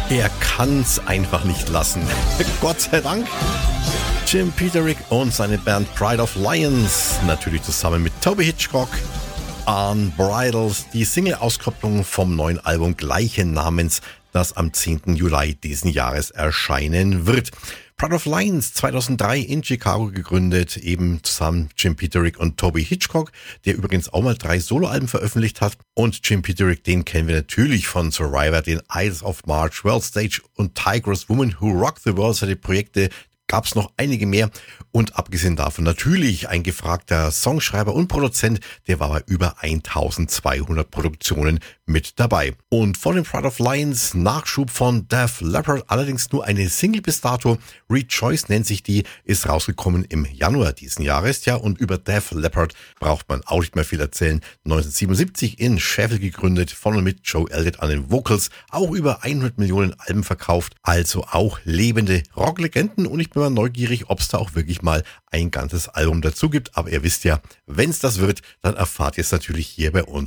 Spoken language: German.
Er kann's einfach nicht lassen. Gott sei Dank. Jim Peterick und seine Band Pride of Lions, natürlich zusammen mit Toby Hitchcock. Unbridled, die Single-Auskopplung vom neuen Album gleichen Namens, das am 10. Juli diesen Jahres erscheinen wird. Pride of Lions, 2003 in Chicago gegründet, eben zusammen Jim Peterick und Toby Hitchcock, der übrigens auch mal 3 Soloalben veröffentlicht hat. Und Jim Peterick, den kennen wir natürlich von Survivor, den Ides of March, World Stage und Tigress Woman Who Rocked the World. Seine Projekte gab's noch einige mehr und abgesehen davon natürlich ein gefragter Songschreiber und Produzent, der war bei über 1200 Produktionen mit dabei. Und vor dem Pride of Lions Nachschub von Def Leppard, allerdings nur eine Single bis dato, Rejoice nennt sich die, ist rausgekommen im Januar diesen Jahres. Ja, und über Def Leppard braucht man auch nicht mehr viel erzählen. 1977 in Sheffield gegründet, von und mit Joe Elliott an den Vocals, auch über 100 Millionen Alben verkauft, also auch lebende Rocklegenden und ich bin mal neugierig, ob es da auch wirklich mal ein ganzes Album dazu gibt. Aber ihr wisst ja, wenn es das wird, dann erfahrt ihr es natürlich hier bei uns